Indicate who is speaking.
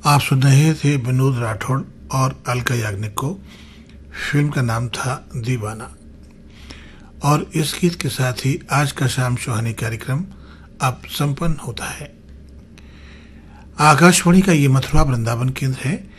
Speaker 1: आप सुन रहे थे विनोद राठौड़ और अलका याग्निक को। फिल्म का नाम था दीवाना। और इस गीत के साथ ही आज का शाम सुहानी कार्यक्रम अब संपन्न होता है। आकाशवाणी का ये मथुरा वृंदावन केंद्र है